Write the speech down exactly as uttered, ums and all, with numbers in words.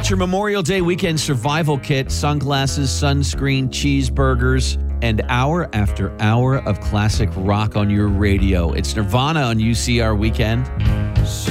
got your Memorial Day weekend survival kit, sunglasses, sunscreen, cheeseburgers, and hour after hour of classic rock on your radio. It's Nirvana on U C R Weekend.